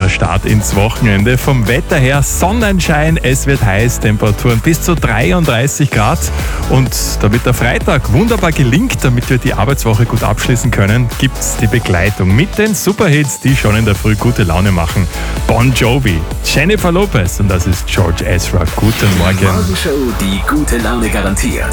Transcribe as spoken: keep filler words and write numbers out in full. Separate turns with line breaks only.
wunderbarer Start ins Wochenende. Vom Wetter her Sonnenschein, es wird heiß, Temperaturen bis zu dreiunddreißig Grad. Und damit der Freitag wunderbar gelingt, damit wir die Arbeitswoche gut abschließen können, gibt's die Begleitung mit den Superhits, die schon in der Früh gute Laune machen. Bon Jovi, Jennifer Lopez und das ist George Ezra. Guten Morgen.
Morgenshow, die gute Laune garantiert.